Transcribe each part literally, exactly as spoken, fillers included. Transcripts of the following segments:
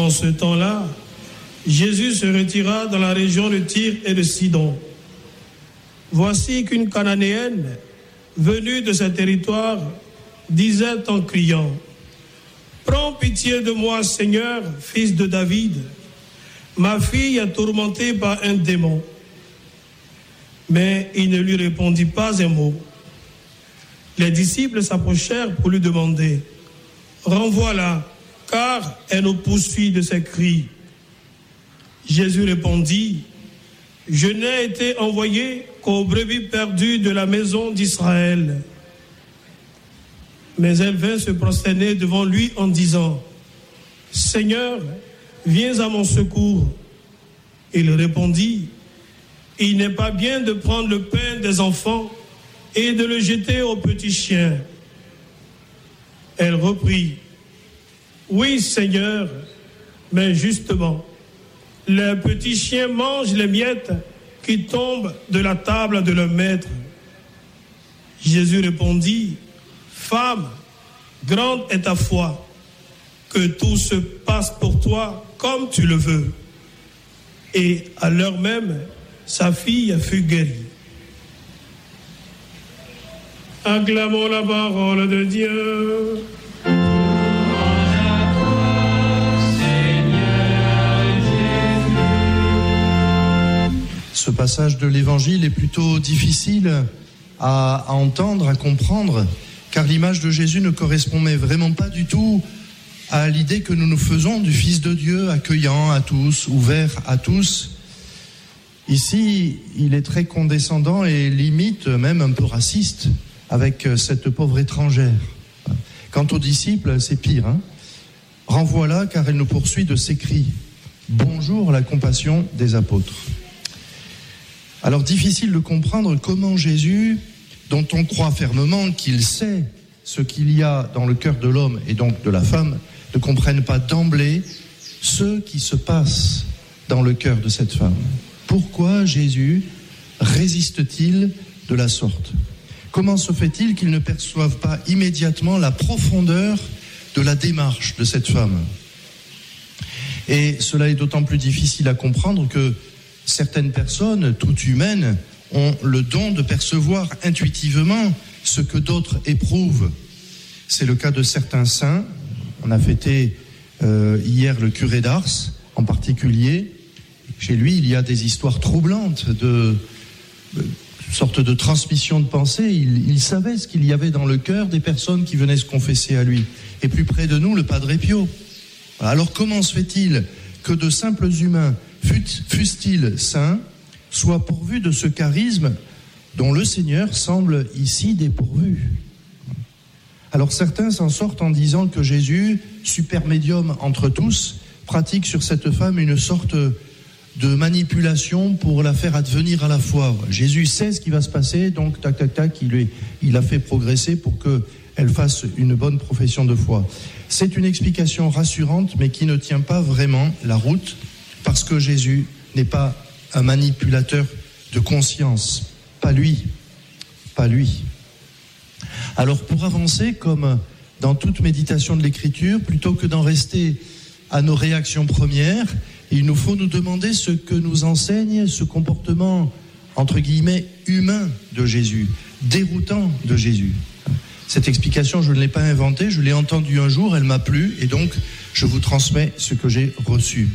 En ce temps-là, Jésus se retira dans la région de Tyr et de Sidon. Voici qu'une Cananéenne, venue de ce territoire, disait en criant, « Prends pitié de moi, Seigneur, fils de David. Ma fille est tourmentée par un démon. » Mais il ne lui répondit pas un mot. Les disciples s'approchèrent pour lui demander, « Renvoie-la, car elle nous poursuit de ses cris. » Jésus répondit, « Je n'ai été envoyé qu'aux brebis perdues de la maison d'Israël. » Mais elle vint se prosterner devant lui en disant, « Seigneur, viens à mon secours. » Il répondit, « Il n'est pas bien de prendre le pain des enfants et de le jeter aux petits chiens. » Elle reprit, « Oui, Seigneur, mais justement, les petits chiens mangent les miettes qui tombent de la table de leur maître. » Jésus répondit, « Femme, grande est ta foi, que tout se passe pour toi comme tu le veux. » Et à l'heure même, sa fille fut guérie. Acclamons la parole de Dieu. Ce passage de l'Évangile est plutôt difficile à, à entendre, à comprendre, car l'image de Jésus ne correspond mais vraiment pas du tout à l'idée que nous nous faisons du Fils de Dieu, accueillant à tous, ouvert à tous. Ici, il est très condescendant et limite même un peu raciste avec cette pauvre étrangère. Quant aux disciples, c'est pire. Hein ? Renvoie-la car elle nous poursuit de ses cris. Bonjour la compassion des apôtres. Alors difficile de comprendre comment Jésus, dont on croit fermement qu'il sait ce qu'il y a dans le cœur de l'homme et donc de la femme, ne comprenne pas d'emblée ce qui se passe dans le cœur de cette femme. Pourquoi Jésus résiste-t-il de la sorte ? Comment se fait-il qu'il ne perçoive pas immédiatement la profondeur de la démarche de cette femme ? Et cela est d'autant plus difficile à comprendre que certaines personnes, toutes humaines, ont le don de percevoir intuitivement ce que d'autres éprouvent. C'est le cas de certains saints. On a fêté euh, hier le curé d'Ars, en particulier. Chez lui, il y a des histoires troublantes de, de sorte de transmission de pensée. Il, il savait ce qu'il y avait dans le cœur des personnes qui venaient se confesser à lui. Et plus près de nous, le Padre Pio. Alors comment se fait-il que de simples humains, fussent-ils saints, soient pourvus de ce charisme dont le Seigneur semble ici dépourvu ? Alors certains s'en sortent en disant que Jésus, super médium entre tous, pratique sur cette femme une sorte de manipulation pour la faire advenir à la foi. Jésus sait ce qui va se passer, donc tac tac tac, il, lui, il a fait progresser pour qu'elle fasse une bonne profession de foi. C'est une explication rassurante, mais qui ne tient pas vraiment la route, parce que Jésus n'est pas un manipulateur de conscience. Pas lui. Pas lui. Alors pour avancer, comme dans toute méditation de l'Écriture, plutôt que d'en rester à nos réactions premières, il nous faut nous demander ce que nous enseigne ce comportement, entre guillemets, humain de Jésus, déroutant de Jésus. Cette explication, je ne l'ai pas inventée, je l'ai entendue un jour, elle m'a plu, et donc je vous transmets ce que j'ai reçu.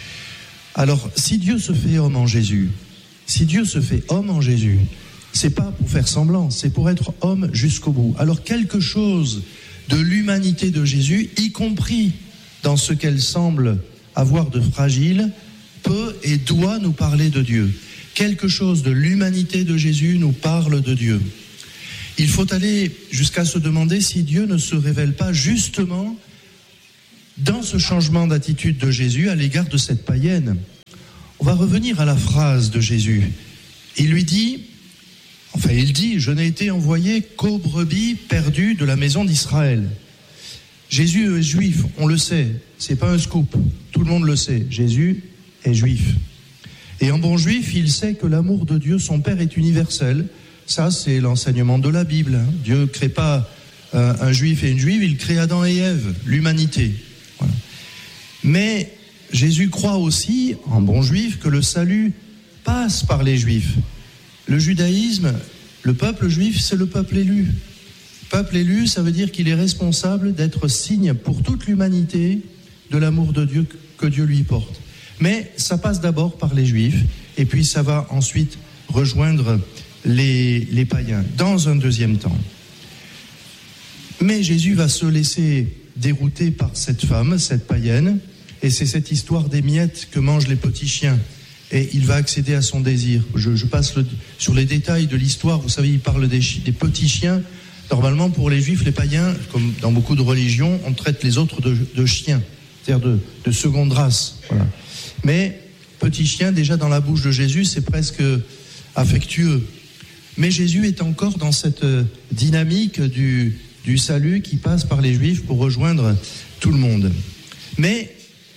Alors, si Dieu se fait homme en Jésus, si Dieu se fait homme en Jésus, c'est pas pour faire semblant, c'est pour être homme jusqu'au bout. Alors, quelque chose de l'humanité de Jésus, y compris dans ce qu'elle semble avoir de fragile, peut et doit nous parler de Dieu. Quelque chose de l'humanité de Jésus nous parle de Dieu. Il faut aller jusqu'à se demander si Dieu ne se révèle pas justement dans ce changement d'attitude de Jésus à l'égard de cette païenne. On va revenir à la phrase de Jésus. Il lui dit, enfin il dit, je n'ai été envoyé qu'aux brebis perdues de la maison d'Israël. Jésus est juif, on le sait, c'est pas un scoop, tout le monde le sait, Jésus est juif. Et en bon juif, il sait que l'amour de Dieu, son Père, est universel. Ça, c'est l'enseignement de la Bible. Hein. Dieu ne crée pas euh, un juif et une juive, il crée Adam et Ève, l'humanité. Voilà. Mais Jésus croit aussi, en bon juif, que le salut passe par les juifs. Le judaïsme, le peuple juif, c'est le peuple élu. Peuple élu, ça veut dire qu'il est responsable d'être signe pour toute l'humanité de l'amour de Dieu que Dieu lui porte. Mais ça passe d'abord par les juifs, et puis ça va ensuite rejoindre les, les païens, dans un deuxième temps. Mais Jésus va se laisser dérouter par cette femme, cette païenne, et c'est cette histoire des miettes que mangent les petits chiens. Et il va accéder à son désir. Je, je passe le, sur les détails de l'histoire. Vous savez, il parle des, des petits chiens. Normalement, pour les juifs, les païens, comme dans beaucoup de religions, on traite les autres de, de chiens, c'est-à-dire de, de seconde race. Voilà. Mais petit chien, déjà dans la bouche de Jésus, c'est presque affectueux. Mais Jésus est encore dans cette dynamique du, du salut qui passe par les juifs pour rejoindre tout le monde. Mais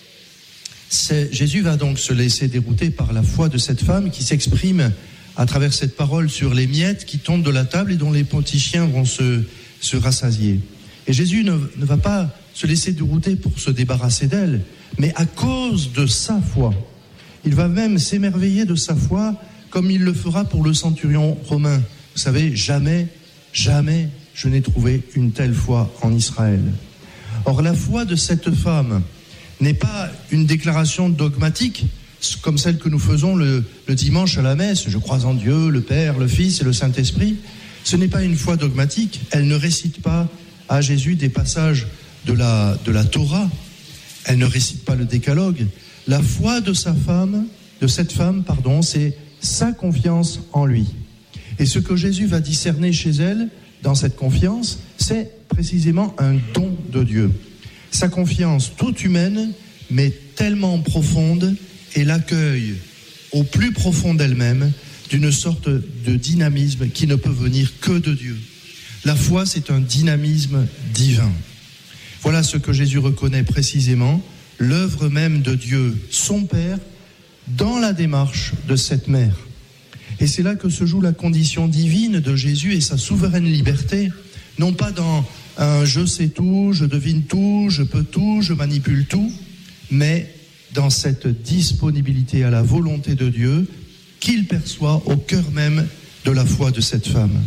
c'est, Jésus va donc se laisser dérouter par la foi de cette femme qui s'exprime à travers cette parole sur les miettes qui tombent de la table et dont les petits chiens vont se, se rassasier. Et Jésus ne, ne va pas se laisser dérouter pour se débarrasser d'elle, mais à cause de sa foi. Il va même s'émerveiller de sa foi comme il le fera pour le centurion romain. Vous savez, jamais, jamais je n'ai trouvé une telle foi en Israël. Or, la foi de cette femme n'est pas une déclaration dogmatique comme celle que nous faisons le, le dimanche à la messe. Je crois en Dieu, le Père, le Fils et le Saint-Esprit. Ce n'est pas une foi dogmatique. Elle ne récite pas à Jésus des passages de la, de la Torah. Elle ne récite pas le décalogue. La foi de sa femme, de cette femme, pardon, c'est sa confiance en lui. Et ce que Jésus va discerner chez elle, dans cette confiance, c'est précisément un don de Dieu. Sa confiance toute humaine, mais tellement profonde, et l'accueil au plus profond d'elle-même d'une sorte de dynamisme qui ne peut venir que de Dieu. La foi, c'est un dynamisme divin. Voilà ce que Jésus reconnaît précisément, l'œuvre même de Dieu, son Père, dans la démarche de cette mère. Et c'est là que se joue la condition divine de Jésus et sa souveraine liberté, non pas dans un « je sais tout, je devine tout, je peux tout, je manipule tout », mais dans cette disponibilité à la volonté de Dieu qu'il perçoit au cœur même de la foi de cette femme.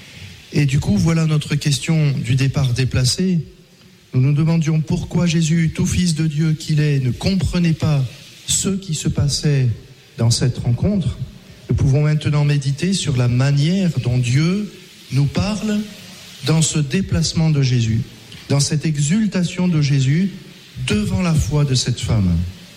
Et du coup, voilà notre question du départ déplacée. Nous nous demandions pourquoi Jésus, tout fils de Dieu qu'il est, ne comprenait pas ce qui se passait dans cette rencontre. Nous pouvons maintenant méditer sur la manière dont Dieu nous parle dans ce déplacement de Jésus, dans cette exultation de Jésus devant la foi de cette femme.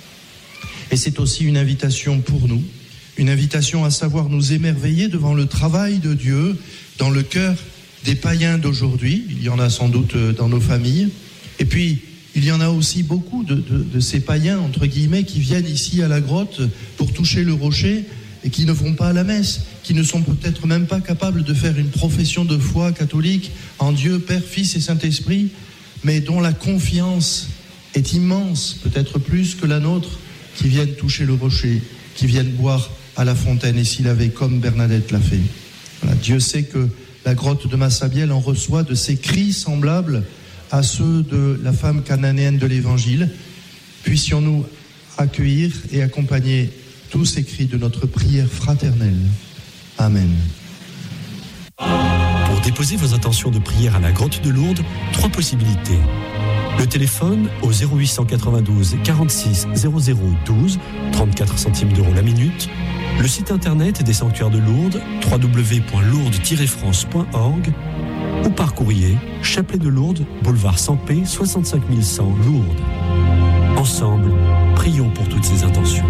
Et c'est aussi une invitation pour nous, une invitation à savoir nous émerveiller devant le travail de Dieu dans le cœur des païens d'aujourd'hui. Il y en a sans doute dans nos familles. Et puis, il y en a aussi beaucoup de, de, de ces païens, entre guillemets, qui viennent ici à la grotte pour toucher le rocher et qui ne vont pas à la messe, qui ne sont peut-être même pas capables de faire une profession de foi catholique en Dieu, Père, Fils et Saint-Esprit, mais dont la confiance est immense, peut-être plus que la nôtre, qui viennent toucher le rocher, qui viennent boire à la fontaine et s'y laver comme Bernadette l'a fait. Voilà, Dieu sait que la grotte de Massabielle en reçoit de ces cris semblables à ceux de la femme cananéenne de l'Évangile. Puissions-nous accueillir et accompagner tous ces cris de notre prière fraternelle. Amen. Pour déposer vos intentions de prière à la grotte de Lourdes, trois possibilités. Le téléphone au zéro huit cent quatre-vingt-douze quarante-six zéro zéro douze, trente-quatre centimes d'euros la minute. Le site internet des sanctuaires de Lourdes, w w w point lourdes tiret france point org, ou par courrier, Chapelet de Lourdes, boulevard Sampé, soixante-cinq mille cent Lourdes. Ensemble, prions pour toutes ces intentions.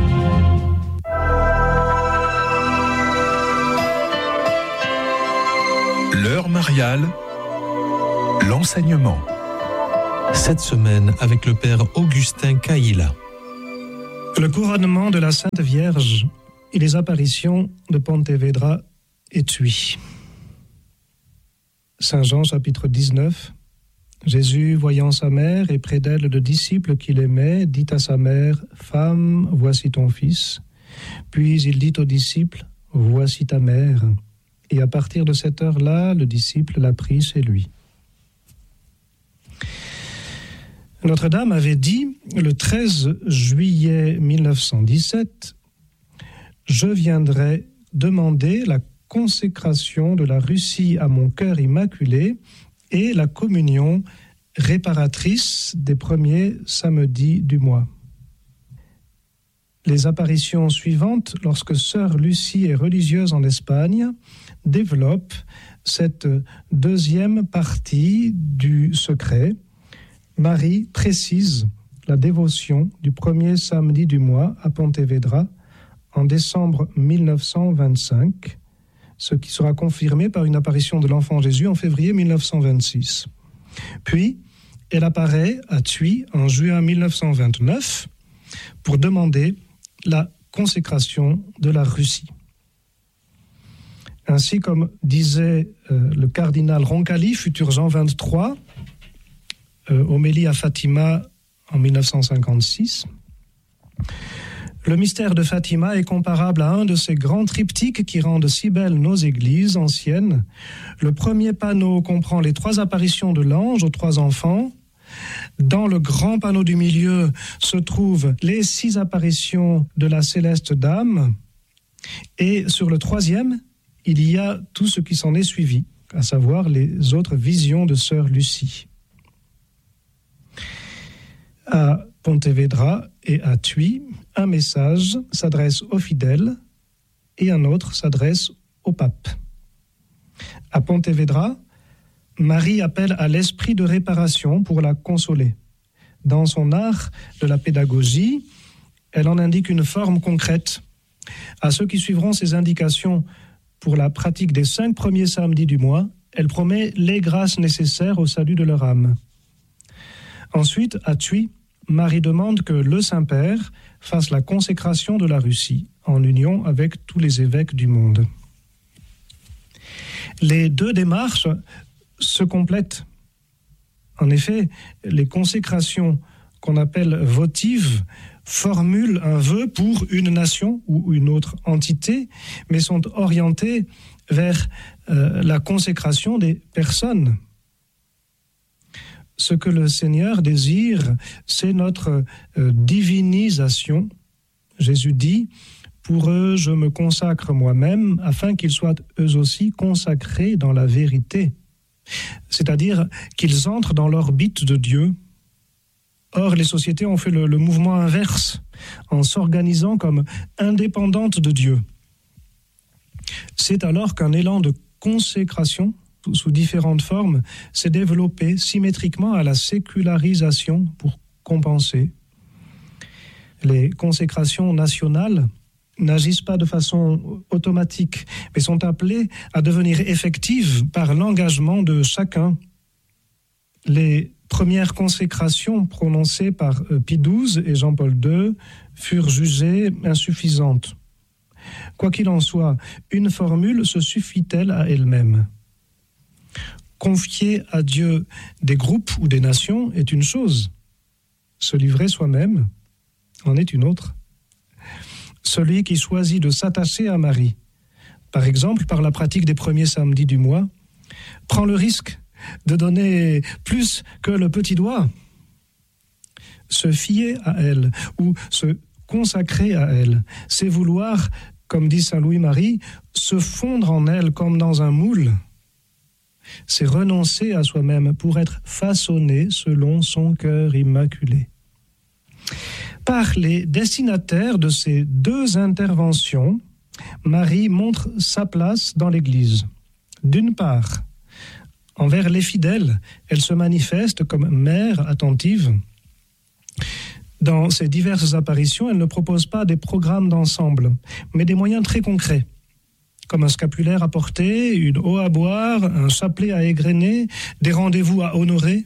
L'heure mariale, l'enseignement. Cette semaine avec le père Augustin Caïla. Le couronnement de la Sainte Vierge et les apparitions de Pontevedra et Tui. Saint Jean chapitre dix-neuf. Jésus, voyant sa mère et près d'elle le disciple qu'il aimait, dit à sa mère, « Femme, voici ton fils. » Puis il dit au disciple, « Voici ta mère. » Et à partir de cette heure-là, le disciple l'a pris chez lui. Notre-Dame avait dit le treize juillet mille neuf cent dix-sept « Je viendrai demander la consécration de la Russie à mon cœur immaculé et la communion réparatrice des premiers samedis du mois. » Les apparitions suivantes, lorsque sœur Lucie est religieuse en Espagne, développent cette deuxième partie du secret. Marie précise la dévotion du premier samedi du mois à Pontevedra en décembre mille neuf cent vingt-cinq, ce qui sera confirmé par une apparition de l'enfant Jésus en février mille neuf cent vingt-six. Puis, elle apparaît à Thuy en juin mille neuf cent vingt-neuf pour demander la consécration de la Russie. Ainsi, comme disait euh, le cardinal Roncalli, futur Jean vingt-trois, euh, homélie à Fatima en mille neuf cent cinquante-six, le mystère de Fatima est comparable à un de ces grands triptyques qui rendent si belles nos églises anciennes. Le premier panneau comprend les trois apparitions de l'ange aux trois enfants. Dans le grand panneau du milieu se trouvent les six apparitions de la céleste dame. Et sur le troisième, il y a tout ce qui s'en est suivi, à savoir les autres visions de sœur Lucie. À Pontevedra et à Thuy, un message s'adresse aux fidèles et un autre s'adresse au pape. À Pontevedra, Marie appelle à l'esprit de réparation pour la consoler. Dans son art de la pédagogie, elle en indique une forme concrète. À ceux qui suivront ces indications pour la pratique des cinq premiers samedis du mois, elle promet les grâces nécessaires au salut de leur âme. Ensuite, à Thuy, Marie demande que le Saint-Père fasse la consécration de la Russie en union avec tous les évêques du monde. Les deux démarches se complètent. En effet, les consécrations qu'on appelle votives formulent un vœu pour une nation ou une autre entité, mais sont orientées vers euh, la consécration des personnes. Ce que le Seigneur désire, c'est notre euh, divinisation. Jésus dit « Pour eux, je me consacre moi-même, afin qu'ils soient eux aussi consacrés dans la vérité. » C'est-à-dire qu'ils entrent dans l'orbite de Dieu. Or, les sociétés ont fait le, le mouvement inverse, en s'organisant comme indépendantes de Dieu. C'est alors qu'un élan de consécration, sous différentes formes, s'est développé symétriquement à la sécularisation pour compenser. Les consécrations nationales n'agissent pas de façon automatique, mais sont appelées à devenir effectives par l'engagement de chacun. Les premières consécrations prononcées par Pie douze et Jean-Paul deux furent jugées insuffisantes. Quoi qu'il en soit, une formule se suffit-elle à elle-même ? Confier à Dieu des groupes ou des nations est une chose. Se livrer soi-même en est une autre. Celui qui choisit de s'attacher à Marie, par exemple par la pratique des premiers samedis du mois, prend le risque de donner plus que le petit doigt. Se fier à elle ou se consacrer à elle, c'est vouloir, comme dit saint Louis-Marie, se fondre en elle comme dans un moule. C'est renoncer à soi-même pour être façonné selon son cœur immaculé. Par les destinataires de ces deux interventions, Marie montre sa place dans l'Église. D'une part, envers les fidèles, elle se manifeste comme mère attentive. Dans ses diverses apparitions, elle ne propose pas des programmes d'ensemble, mais des moyens très concrets, comme un scapulaire à porter, une eau à boire, un chapelet à égrener, des rendez-vous à honorer.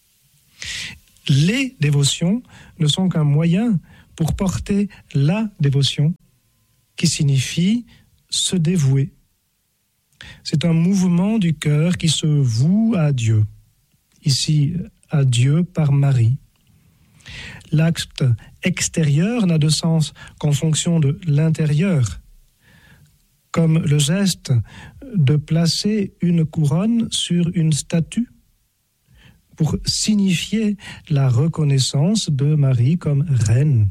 Les dévotions ne sont qu'un moyen pour porter la dévotion, qui signifie se dévouer. C'est un mouvement du cœur qui se voue à Dieu. Ici, à Dieu par Marie. L'acte extérieur n'a de sens qu'en fonction de l'intérieur, comme le geste de placer une couronne sur une statue pour signifier la reconnaissance de Marie comme reine.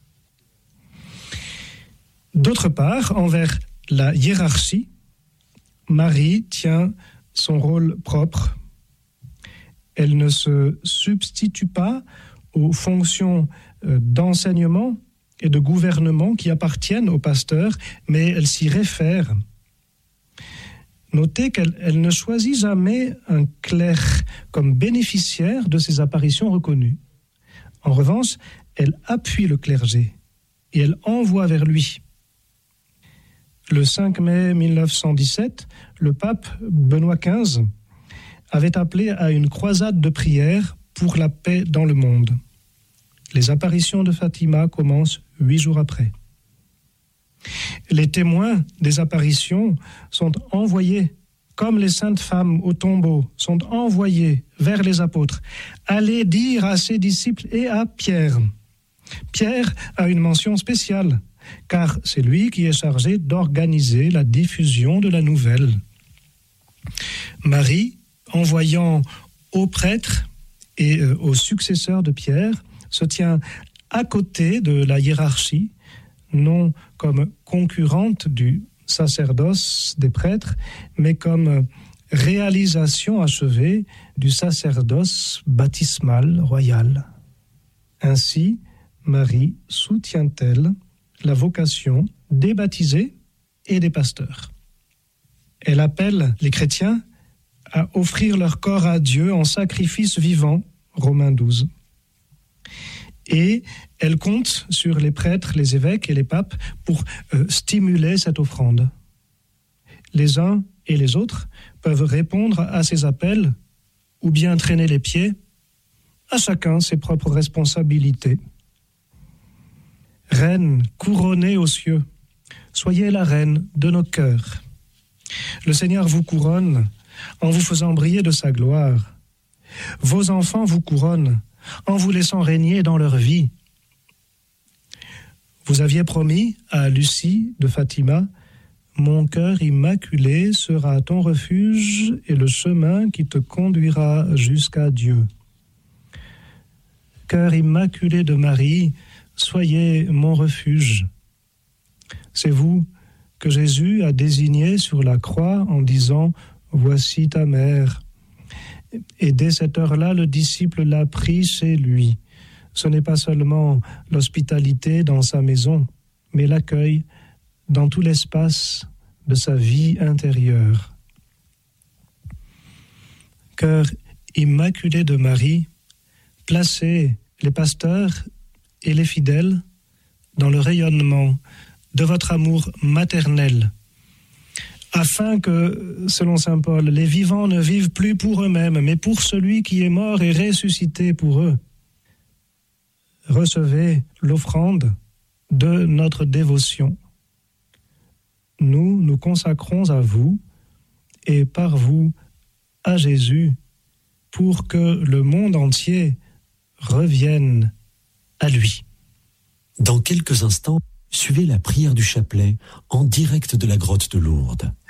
D'autre part, envers la hiérarchie, Marie tient son rôle propre. Elle ne se substitue pas aux fonctions d'enseignement et de gouvernement qui appartiennent au pasteur, mais elle s'y réfère. Notez qu'elle elle ne choisit jamais un clerc comme bénéficiaire de ces apparitions reconnues. En revanche, elle appuie le clergé et elle envoie vers lui. Le cinq mai mille neuf cent dix-sept, le pape Benoît quinze avait appelé à une croisade de prière pour la paix dans le monde. Les apparitions de Fatima commencent huit jours après. Les témoins des apparitions sont envoyés, comme les saintes femmes au tombeau, sont envoyés vers les apôtres. Allez dire à ses disciples et à Pierre. Pierre a une mention spéciale, car c'est lui qui est chargé d'organiser la diffusion de la nouvelle. Marie, envoyant aux prêtres et euh, aux successeurs de Pierre, se tient à côté de la hiérarchie, non comme concurrente du sacerdoce des prêtres, mais comme réalisation achevée du sacerdoce baptismal royal. Ainsi, Marie soutient-elle la vocation des baptisés et des pasteurs. Elle appelle les chrétiens à offrir leur corps à Dieu en sacrifice vivant, Romains douze. Et elle compte sur les prêtres, les évêques et les papes pour euh, stimuler cette offrande. Les uns et les autres peuvent répondre à ces appels ou bien traîner les pieds, à chacun ses propres responsabilités. Reine couronnée aux cieux, soyez la reine de nos cœurs. Le Seigneur vous couronne en vous faisant briller de sa gloire. Vos enfants vous couronnent en vous laissant régner dans leur vie. Vous aviez promis à Lucie de Fatima, « Mon cœur immaculé sera ton refuge et le chemin qui te conduira jusqu'à Dieu. » Cœur immaculé de Marie, soyez mon refuge. C'est vous que Jésus a désigné sur la croix en disant « Voici ta mère ». Et dès cette heure-là, le disciple l'a pris chez lui. Ce n'est pas seulement l'hospitalité dans sa maison, mais l'accueil dans tout l'espace de sa vie intérieure. Cœur immaculé de Marie, placez les pasteurs et les fidèles dans le rayonnement de votre amour maternel, afin que, selon saint Paul, les vivants ne vivent plus pour eux-mêmes, mais pour celui qui est mort et ressuscité pour eux. Recevez l'offrande de notre dévotion. Nous nous consacrons à vous et par vous à Jésus pour que le monde entier revienne à lui. Dans quelques instants, suivez la prière du chapelet en direct de la grotte de Lourdes.